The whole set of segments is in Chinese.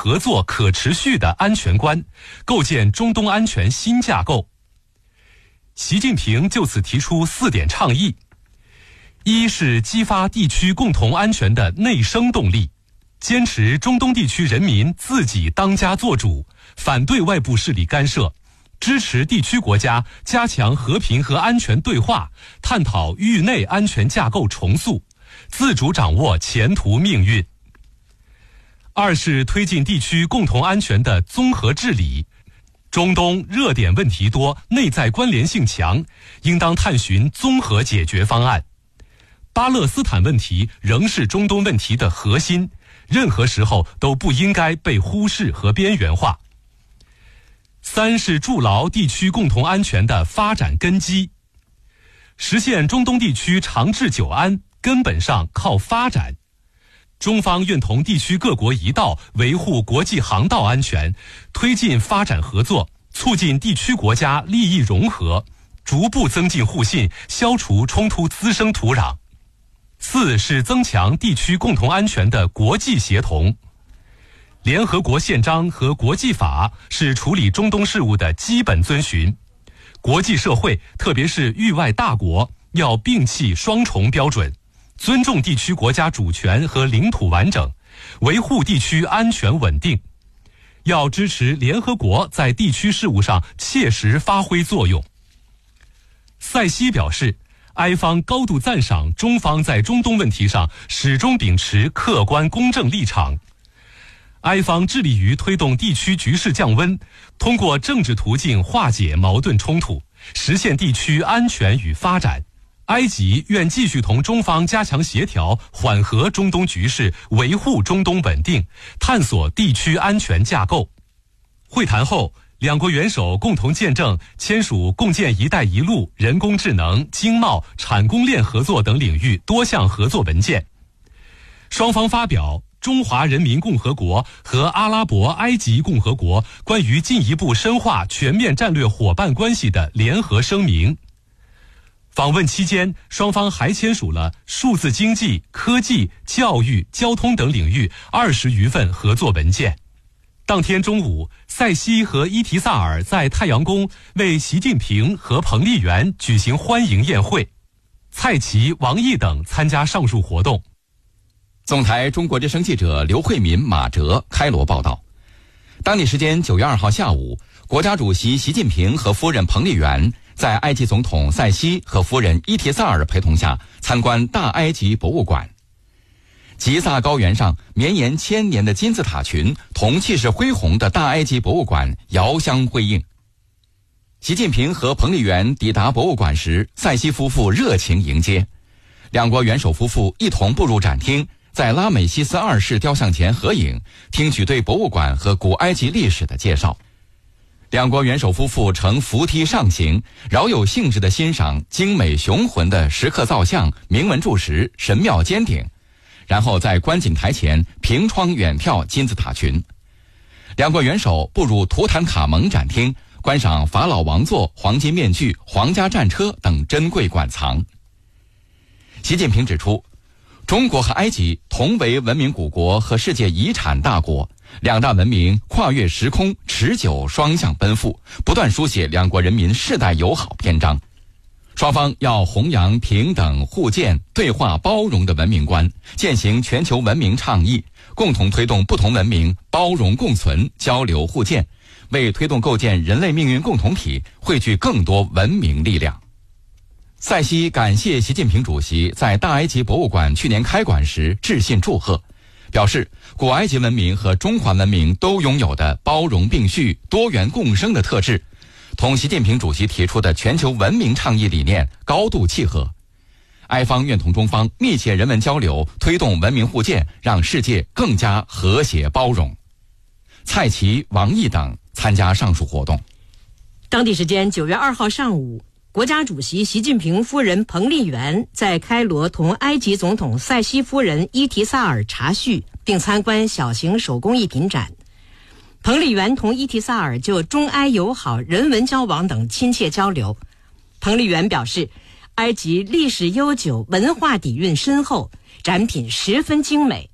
合作可持续的安全观，构建中东安全新架构。习近平就此提出4点倡议：一是激发地区共同安全的内生动力，坚持中东地区人民自己当家作主，反对外部势力干涉，支持地区国家加强和平和安全对话，探讨域内安全架构重塑，自主掌握前途命运。二是推进地区共同安全的综合治理。中东热点问题多，内在关联性强，应当探寻综合解决方案。巴勒斯坦问题仍是中东问题的核心，任何时候都不应该被忽视和边缘化。三是筑牢地区共同安全的发展根基。实现中东地区长治久安，根本上靠发展。中方愿同地区各国一道维护国际航道安全，推进发展合作，促进地区国家利益融合，逐步增进互信，消除冲突滋生土壤。四是增强地区共同安全的国际协同。联合国宪章和国际法是处理中东事务的基本遵循，国际社会特别是域外大国要摒弃双重标准，尊重地区国家主权和领土完整，维护地区安全稳定。要支持联合国在地区事务上切实发挥作用。塞西表示，埃方高度赞赏中方在中东问题上始终秉持客观公正立场。埃方致力于推动地区局势降温，通过政治途径化解矛盾冲突，实现地区安全与发展。埃及愿继续同中方加强协调，缓和中东局势，维护中东稳定，探索地区安全架构。会谈后，两国元首共同见证签署共建“一带一路”人工智能、经贸、产供链合作等领域多项合作文件。双方发表中华人民共和国和阿拉伯埃及共和国关于进一步深化全面战略伙伴关系的联合声明。访问期间，双方还签署了数字经济、科技、教育、交通等领域20余份合作文件。当天中午，塞西和伊提萨尔在太阳宫为习近平和彭丽媛举行欢迎宴会，蔡奇、王毅等参加上述活动。 总台中国之声记者刘慧敏、马哲开罗报道。当地时间9月2号下午，国家主席习近平和夫人彭丽媛在埃及总统塞西和夫人伊提萨尔陪同下参观大埃及博物馆。吉萨高原上绵延1000年的金字塔群同气势恢宏的大埃及博物馆遥相辉映。习近平和彭丽媛抵达博物馆时，塞西夫妇热情迎接，两国元首夫妇一同步入展厅，在拉美西斯2世雕像前合影，听取对博物馆和古埃及历史的介绍。两国元首夫妇乘扶梯上行，饶有兴致地欣赏精美雄浑的石刻造像、铭文柱石、神庙尖顶，然后在观景台前凭窗远眺金字塔群。两国元首步入图坦卡蒙展厅，观赏法老王座、黄金面具、皇家战车等珍贵馆藏。习近平指出，中国和埃及同为文明古国和世界遗产大国，两大文明跨越时空，持久双向奔赴，不断书写两国人民世代友好篇章。双方要弘扬平等、互鉴、对话、包容的文明观，践行全球文明倡议，共同推动不同文明包容共存、交流互鉴，为推动构建人类命运共同体汇聚更多文明力量。塞西感谢习近平主席在大埃及博物馆去年开馆时致信祝贺，表示古埃及文明和中华文明都拥有的包容并蓄、多元共生的特质，同习近平主席提出的全球文明倡议理念高度契合。埃方愿同中方密切人文交流，推动文明互鉴，让世界更加和谐包容。蔡奇、王毅等参加上述活动。 当地时间9月2号上午，国家主席习近平夫人彭丽媛在开罗同埃及总统塞西夫人伊提萨尔茶叙，并参观小型手工艺品展。彭丽媛同伊提萨尔就中埃友好、人文交往等亲切交流。彭丽媛表示，埃及历史悠久，文化底蕴深厚，展品十分精美，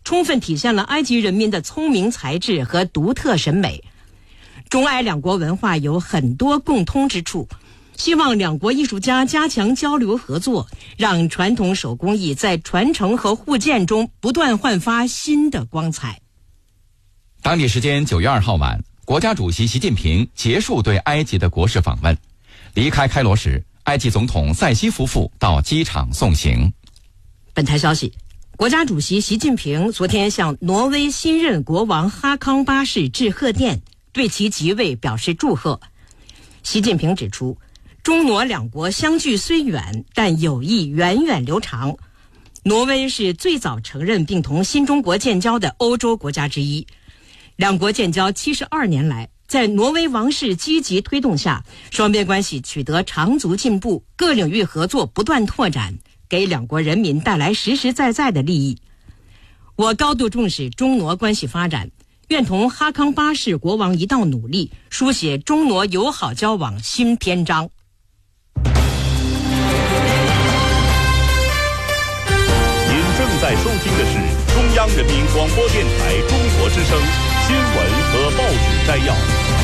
充分体现了埃及人民的聪明才智和独特审美。中埃两国文化有很多共通之处，希望两国艺术家加强交流合作，让传统手工艺在传承和互鉴中不断焕发新的光彩。 当地时间9月2号晚，国家主席习近平结束对埃及的国事访问，离开开罗时，埃及总统塞西夫妇到机场送行。 本台消息，国家主席习近平昨天向挪威新任国王哈康8世致贺电，对其即位表示祝贺。习近平指出，中挪两国相距虽远，但友谊源远流长。挪威是最早承认并同新中国建交的欧洲国家之一。两国建交72年来，在挪威王室积极推动下，双边关系取得长足进步，各领域合作不断拓展，给两国人民带来实实在在的利益。我高度重视中挪关系发展，愿同哈康8世国王一道努力，书写中挪友好交往新篇章。 您正在收听的是中央人民广播电台中国之声新闻和报纸摘要。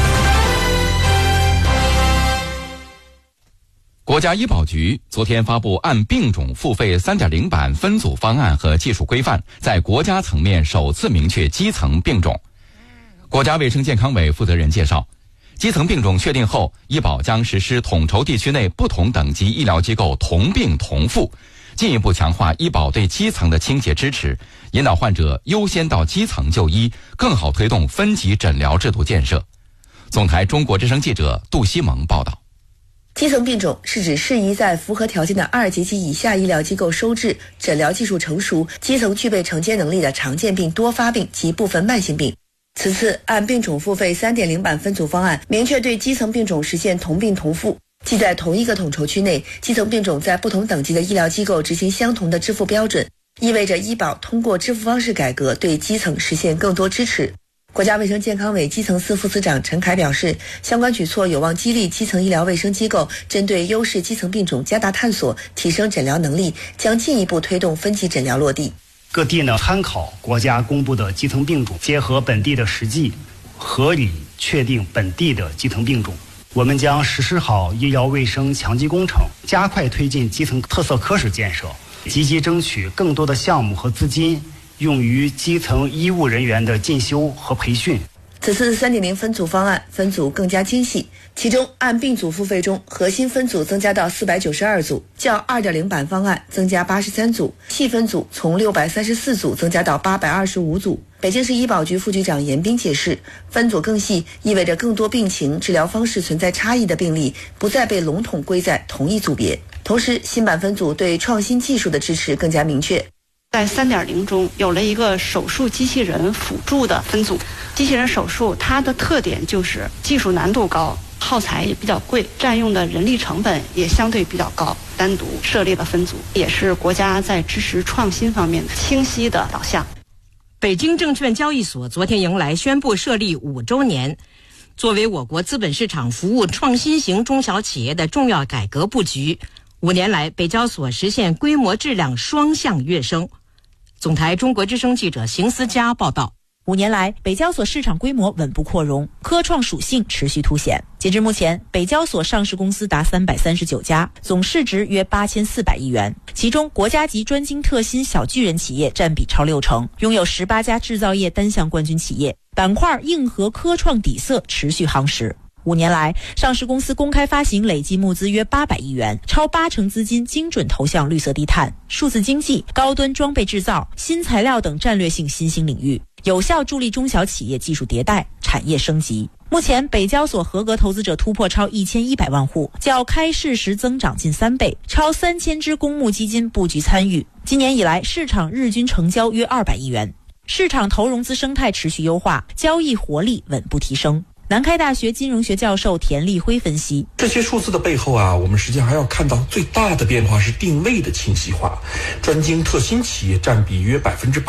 国家医保局昨天发布按病种付费 3.0 版分组方案和技术规范，在国家层面首次明确基层病种。国家卫生健康委负责人介绍，基层病种确定后，医保将实施统筹地区内不同等级医疗机构同病同付，进一步强化医保对基层的倾斜支持，引导患者优先到基层就医，更好推动分级诊疗制度建设。总台中国之声记者杜西蒙报道。 基层病种是指适宜在符合条件的2级及以下医疗机构收治、诊疗技术成熟、基层具备承接能力的常见病、多发病及部分慢性病。此次按病种付费 3.0 版分组方案，明确对基层病种实现同病同付，即在同一个统筹区内，基层病种在不同等级的医疗机构执行相同的支付标准，意味着医保通过支付方式改革，对基层实现更多支持。国家卫生健康委基层司副司长陈凯表示，相关举措有望激励基层医疗卫生机构针对优势基层病种加大探索，提升诊疗能力，将进一步推动分级诊疗落地。 各地呢参考国家公布的基层病种，结合本地的实际，合理确定本地的基层病种。我们将实施好医疗卫生强基工程，加快推进基层特色科室建设，积极争取更多的项目和资金用于基层医务人员的进修和培训。 此次3.0分组方案分组更加精细，其中按病组付费中，核心分组增加到492组，较 2.0 版方案增加83组，细分组从634组增加到825组。北京市医保局副局长严斌解释，分组更细意味着更多病情、治疗方式存在差异的病例不再被笼统归在同一组别。同时，新版分组对创新技术的支持更加明确。 在 3.0 中有了一个手术机器人辅助的分组。机器人手术它的特点就是技术难度高，耗材也比较贵，占用的人力成本也相对比较高，单独设立了分组，也是国家在支持创新方面清晰的导向。 北京证券交易所昨天迎来宣布设立5周年，作为我国资本市场服务创新型中小企业的重要改革布局，5年来北交所实现规模质量双向跃升。总台中国之声记者邢思佳报道。 5年来，北交所市场规模稳步扩容，科创属性持续凸显。截至目前，北交所上市公司达339家，总市值约8400亿元，其中国家级专精特新小巨人企业占比超60%，拥有18家制造业单项冠军企业，板块硬核科创底色持续夯实。5年来，上市公司公开发行累计募资约800亿元，超80%资金精准投向绿色低碳、数字经济、高端装备制造、新材料等战略性新兴领域，有效助力中小企业技术迭代、产业升级。目前，北交所合格投资者突破超1100万户，较开市时增长近3倍，超3000只公募基金布局参与。今年以来，市场日均成交约200亿元，市场投融资生态持续优化，交易活力稳步提升。南开大学金融学教授田立辉分析， 这些数字的背后我们实际上还要看到最大的变化是定位的清晰化，专精特新企业占比约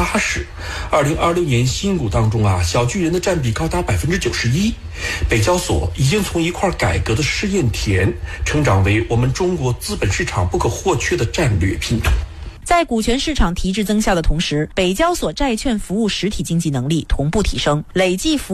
80%。2026年新股当中小巨人的占比高达91%。北交所已经从一块改革的试验田，成长为我们中国资本市场不可或缺的战略拼图。 在股权市场提质增效的同时，北交所债券服务实体经济能力同步提升，累计服